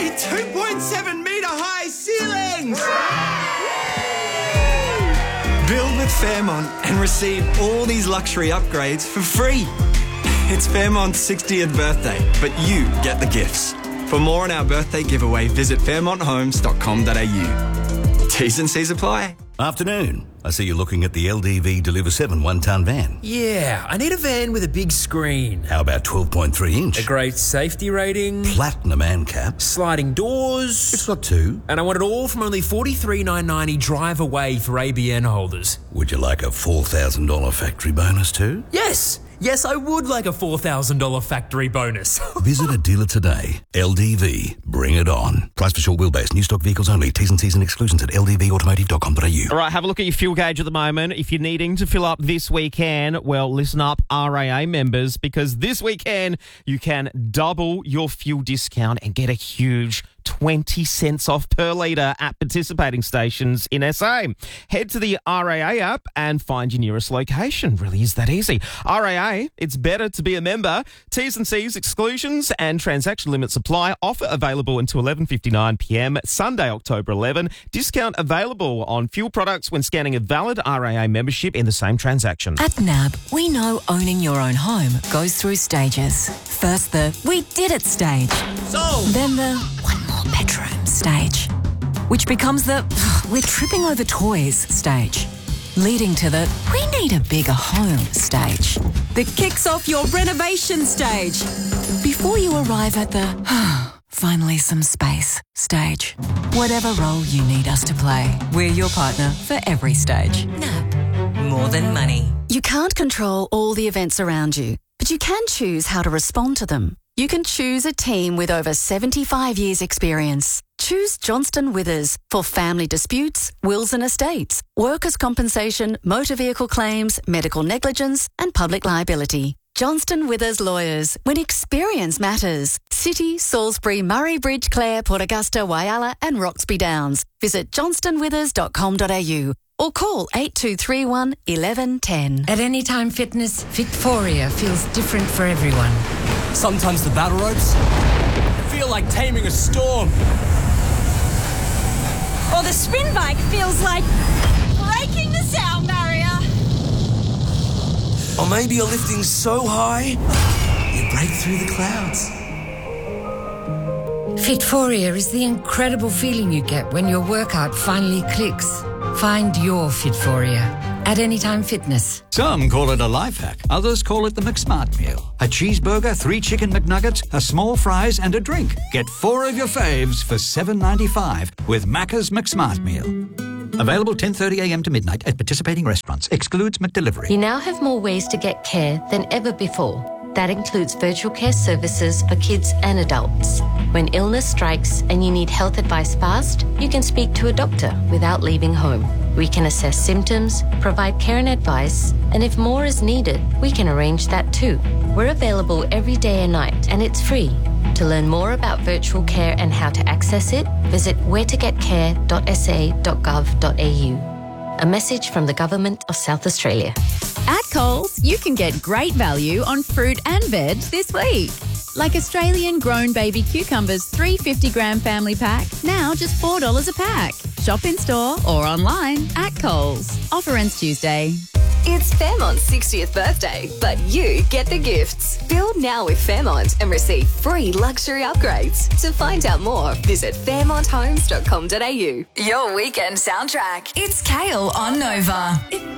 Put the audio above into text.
2.7 metre high ceilings! Build with Fairmont and receive all these luxury upgrades for free. It's Fairmont's 60th birthday, but you get the gifts. For more on our birthday giveaway, visit fairmonthhomes.com.au. T's and C's apply. Afternoon. I see you're looking at the LDV Deliver 7 one-tonne van. Yeah, I need a van with a big screen. How about 12.3 inch? A great safety rating. Platinum ANCAP. Sliding doors. It's got two. And I want it all from only $43,990 drive away for ABN holders. Would you like a $4,000 factory bonus too? Yes! Yes, I would like a $4,000 factory bonus. Visit a dealer today. LDV. Bring it on. Price for short wheelbase. New stock vehicles only. T's and C's and exclusions at ldvautomotive.com.au. All right, have a look at your fuel gauge at the moment. If you're needing to fill up this weekend, well, listen up, RAA members, because this weekend you can double your fuel discount and get a huge 20 cents off per litre at participating stations in SA. Head to the RAA app and find your nearest location. Really is that easy. RAA, it's better to be a member. T's and C's, exclusions and transaction limits apply. Offer available until 11:59pm, Sunday, October 11. Discount available on fuel products when scanning a valid RAA membership in the same transaction. At NAB, we know owning your own home goes through stages. First the "we did it" stage. Then the "one more bedroom" stage, which becomes the "we're tripping over toys" stage, leading to the "we need a bigger home" stage, that kicks off your renovation stage, before you arrive at the finally some space stage. Whatever role you need us to play, we're your partner for every stage. NAB, more than money. You can't control all the events around you, but you can choose how to respond to them. You can choose a team with over 75 years' experience. Choose Johnston Withers for family disputes, wills and estates, workers' compensation, motor vehicle claims, medical negligence and public liability. Johnston Withers Lawyers, when experience matters. City, Salisbury, Murray Bridge, Clare, Port Augusta, Whyalla and Roxby Downs. Visit johnstonwithers.com.au or call 8231 1110. At Anytime Fitness, Fitforia feels different for everyone. Sometimes the battle ropes feel like taming a storm. Or the spin bike feels like breaking the sound barrier. Or maybe you're lifting so high, you break through the clouds. Fitforia is the incredible feeling you get when your workout finally clicks. Find your Fitforia at Anytime Fitness. Some call it a life hack. Others call it the McSmart meal. A cheeseburger, 3 chicken McNuggets, a small fries and a drink. Get 4 of your faves for $7.95 with Macca's McSmart meal. Available 10:30am to midnight at participating restaurants. Excludes McDelivery. You now have more ways to get care than ever before. That includes virtual care services for kids and adults. When illness strikes and you need health advice fast, you can speak to a doctor without leaving home. We can assess symptoms, provide care and advice, and if more is needed, we can arrange that too. We're available every day and night, and it's free. To learn more about virtual care and how to access it, visit wheretogetcare.sa.gov.au. A message from the Government of South Australia. At Coles, you can get great value on fruit and veg this week. Like Australian grown baby cucumbers 350-gram family pack, now just $4 a pack. Shop in store or online at Coles. Offer ends Tuesday. It's Fairmont's 60th birthday, but you get the gifts. Build now with Fairmont and receive free luxury upgrades. To find out more, visit fairmonthomes.com.au. Your weekend soundtrack. It's Kale on Nova.